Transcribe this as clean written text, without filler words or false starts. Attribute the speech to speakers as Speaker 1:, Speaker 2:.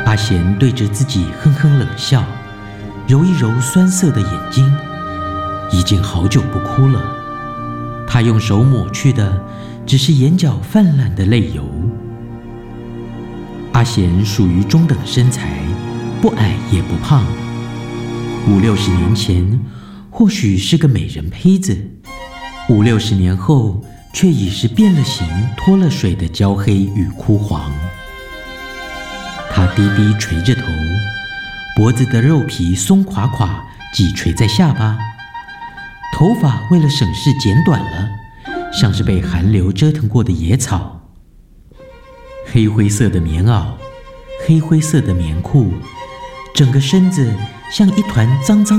Speaker 1: 阿贤对着自己哼哼冷笑，揉一揉酸涩的眼睛，已经好久不哭了。他用手抹去的只是眼角泛滥的泪油。阿贤属于中等身材，不矮也不胖，50-60年前或许是个美人胚子，50-60年后却已是变了形、脱了水的焦黑与枯黄。他低低垂着头，脖子的肉皮松垮垮，挤垂在下巴，头发为了省事剪短了，像是被寒流折腾过的野草。黑灰色的棉袄，黑灰色的棉裤，整个身子像一团脏脏